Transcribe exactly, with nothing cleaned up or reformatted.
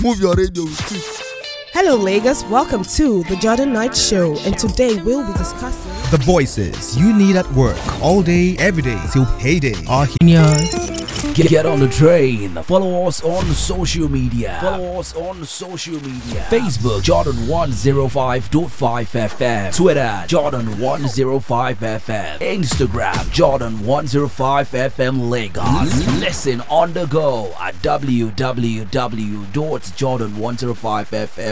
Move your radio with it. Hello, Lagos. Welcome to the Jordan Knight Show, and today we'll be discussing the voices you need at work all day, every day till payday are here. Get, get on the train. Follow us on social media. Follow us on social media. Facebook Jordan one oh five point five F M. Twitter Jordan one oh five F M. Instagram Jordan one oh five F M Lagos. Listen on the go at w w w dot jordan one oh five f m